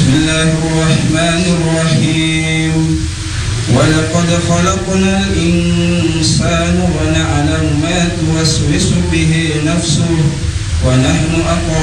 بسم الله الرحمن الرحيم ولقد خلقنا الإنسان ونعلم ما توسوس به نفسه ونحن أقرب